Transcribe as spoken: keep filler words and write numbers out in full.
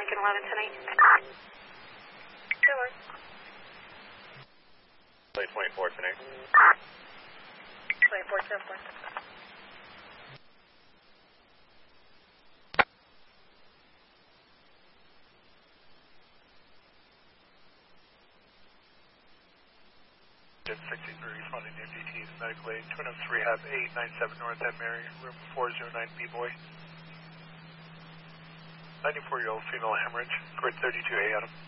Lincoln eleven tonight. Sure. Play twenty-four tonight. twenty-four, ten four. sixty-three responding to M D T, medical aid, Twin Oaks Rehab, eight nine seven North End Mary, room four oh nine B-Boy. ninety-four-year-old female hemorrhage, grid thirty-two A, Adam.